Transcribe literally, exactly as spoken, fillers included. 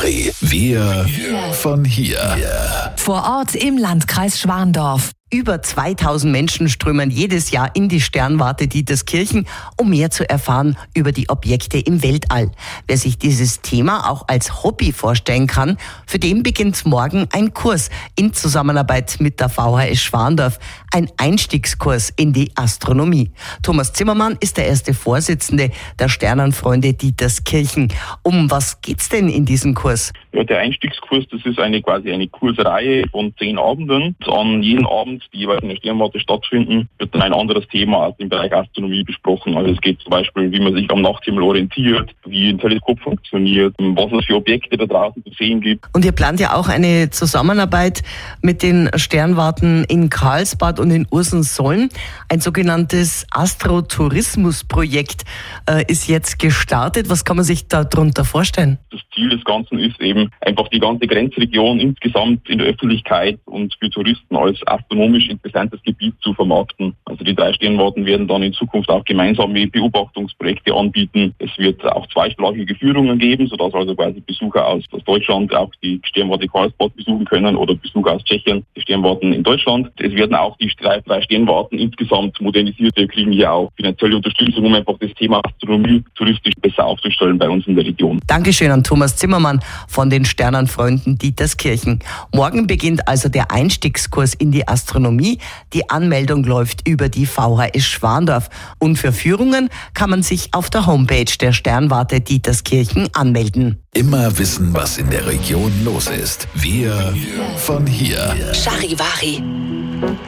Charivari, wir von hier. Vor Ort im Landkreis Schwandorf. Über zweitausend Menschen strömen jedes Jahr in die Sternwarte Dieterskirchen, um mehr zu erfahren über die Objekte im Weltall. Wer sich dieses Thema auch als Hobby vorstellen kann, für den beginnt morgen ein Kurs in Zusammenarbeit mit der V H S Schwandorf, ein Einstiegskurs in die Astronomie. Thomas Zimmermann ist der erste Vorsitzende der Sternenfreunde Dieterskirchen. Um was geht's denn in diesem Kurs? Ja, der Einstiegskurs, das ist eine quasi eine Kursreihe von zehn Abenden. An jedem Abend, die jeweils in der Sternwarte stattfinden, wird dann ein anderes Thema aus dem Bereich Astronomie besprochen. Also es geht zum Beispiel, wie man sich am Nachthimmel orientiert, wie ein Teleskop funktioniert, was es für Objekte da draußen zu sehen gibt. Und ihr plant ja auch eine Zusammenarbeit mit den Sternwarten in Karlsbad und in Ursensollen. Ein sogenanntes Astrotourismusprojekt äh, ist jetzt gestartet. Was kann man sich darunter vorstellen? Das Ziel des Ganzen ist eben einfach die ganze Grenzregion insgesamt in der Öffentlichkeit und für Touristen als astronomisch interessantes Gebiet zu vermarkten. Also die drei Sternwarten werden dann in Zukunft auch gemeinsame Beobachtungsprojekte anbieten. Es wird auch zweisprachige Führungen geben, sodass also quasi Besucher aus, aus Deutschland auch die Sternwarte Karlsbad besuchen können oder Besucher aus Tschechien die Sternwarten in Deutschland. Es werden auch die drei, drei Sternwarten insgesamt modernisiert. Wir kriegen hier auch finanzielle Unterstützung, um einfach das Thema Astronomie touristisch besser aufzustellen bei uns in der Region. Dankeschön an Thomas Zimmermann von den Sternenfreunden Dieterskirchen. Morgen beginnt also der Einstiegskurs in die Astronomie. Die Anmeldung läuft über die V H S Schwandorf. Und für Führungen kann man sich auf der Homepage der Sternwarte Dieterskirchen anmelden. Immer wissen, was in der Region los ist. Wir von hier. Charivari.